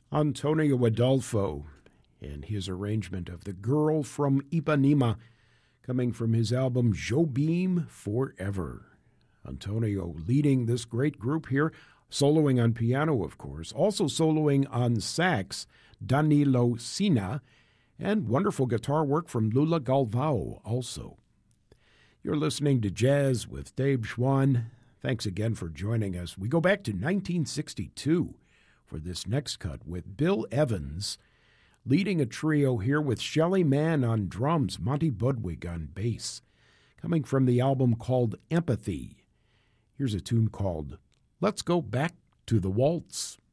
Antonio Adolfo and his arrangement of The Girl from Ipanema, coming from his album Jobim Forever. Antonio leading this great group here, soloing on piano, of course, also soloing on sax, Danilo Sina, and wonderful guitar work from Lula Galvao also. You're listening to Jazz with Dave Schwann. Thanks again for joining us. We go back to 1962 for this next cut with Bill Evans leading a trio here with Shelly Manne on drums, Monty Budwig on bass, coming from the album called Empathy. Here's a tune called Let's Go Back to the Waltz.